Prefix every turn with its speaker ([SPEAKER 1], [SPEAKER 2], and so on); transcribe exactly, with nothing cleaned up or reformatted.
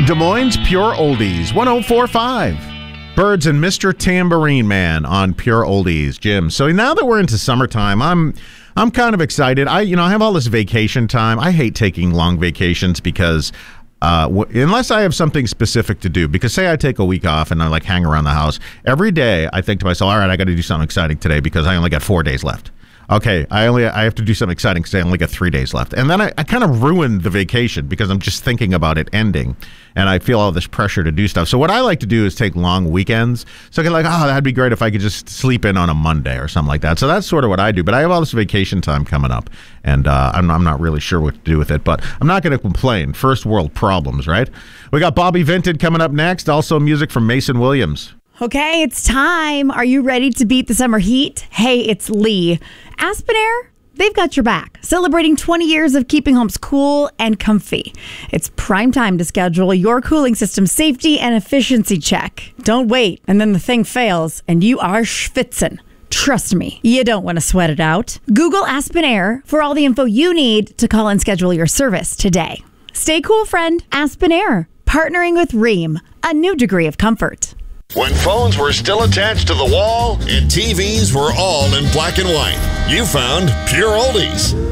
[SPEAKER 1] Des Moines Pure Oldies, one oh four point five. Birds and Mister Tambourine Man on Pure Oldies, Jim. So now that we're into summertime, I'm I'm kind of excited. I you know I have all this vacation time. I hate taking long vacations because uh, w- unless I have something specific to do. Because say I take a week off and I like hang around the house every day, I think to myself, all right, I got to do something exciting today because I only got four days left. Okay, I only I have to do something exciting because I only got three days left. And then I, I kind of ruined the vacation because I'm just thinking about it ending. And I feel all this pressure to do stuff. So what I like to do is take long weekends. So I can like, oh, that'd be great if I could just sleep in on a Monday or something like that. So that's sort of what I do. But I have all this vacation time coming up. And uh, I'm, I'm not really sure what to do with it. But I'm not going to complain. First world problems, right? We got Bobby Vinton coming up next. Also music from Mason Williams.
[SPEAKER 2] Okay, it's time. Are you ready to beat the summer heat? Hey, it's Lee. Aspen Air, they've got your back, celebrating twenty years of keeping homes cool and comfy. It's prime time to schedule your cooling system safety and efficiency check. Don't wait, and then the thing fails, and you are schwitzen. Trust me, you don't want to sweat it out. Google Aspen Air for all the info you need to call and schedule your service today. Stay cool, friend. Aspen Air, partnering with Rheem, a new degree of comfort.
[SPEAKER 3] When phones were still attached to the wall and T Vs were all in black and white, you found Pure Oldies.